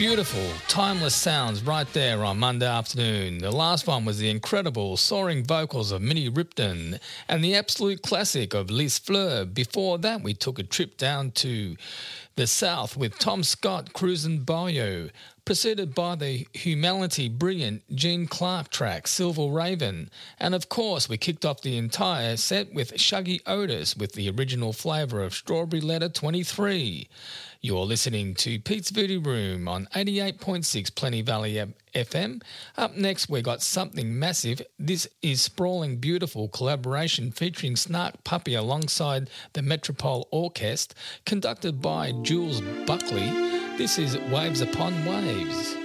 Beautiful, timeless sounds right there on Monday afternoon. The last one was the incredible soaring vocals of Minnie Ripton and the absolute classic of Lise Fleur. Before that, we took a trip down to the south with Tom Scott cruising Bayou, preceded by the humanity brilliant Gene Clark track Silver Raven. And of course, we kicked off the entire set with Shuggie Otis with the original flavour of Strawberry Letter 23. You're listening to Pete's Voodoo Room on 88.6 Plenty Valley FM. Up next, we got something massive. This is Sprawling Beautiful collaboration featuring Snark Puppy alongside the Metropole Orchestra, conducted by Jules Buckley. This is Waves Upon Waves.